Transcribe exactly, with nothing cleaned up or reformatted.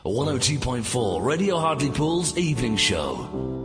one oh two point four Radio Hartlepool's Evening Show.